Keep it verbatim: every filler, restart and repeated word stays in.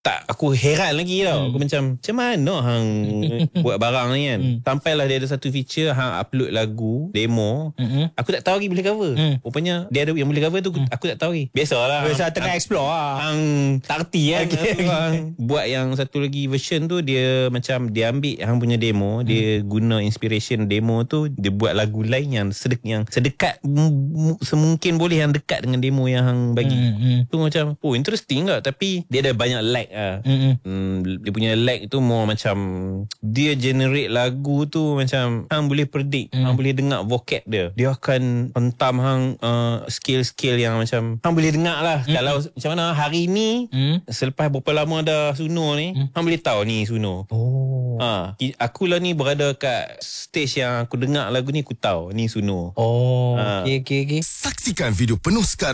tak, aku heran lagi tau. Hmm. Aku macam, macam mana hang buat barang ni kan? Hmm. Sampailah dia ada satu feature, hang upload lagu, demo. Hmm. Aku tak tahu lagi boleh cover. Hmm. Rupanya dia ada yang boleh cover tu, Hmm. aku tak tahu lagi. Biasalah. Biasa hang- tengah hang- explore lah. Hang tak reti kan. Okay, Aku okay. hang buat yang satu lagi version tu, dia macam, dia ambil hang punya demo, hmm. dia guna inspiration demo tu, dia buat lagu lain yang sedek, yang sedekat m- semungkin boleh, yang dekat dengan demo yang hang bagi. Hmm. Hmm. Tu macam, oh interesting tak, tapi dia ada banyak lag lah. Hmm. Hmm, dia punya lag tu more macam, dia generate lagu tu macam hang boleh predict, Hmm. hang boleh dengar vocab dia. Dia akan hentam hang uh, skill-skill yang macam hang boleh dengar lah. Hmm. Kalau macam mana hari ni, Hmm. selepas berapa lama dah Suno ni, Hmm. hang boleh tahu ni Suno. Oh. Ha, akulah ni berada kat stage yang aku dengar lagu ni, aku tahu ni Suno. Oh. Ah. Okay, okay, okay. Saksikan video penuh sekarang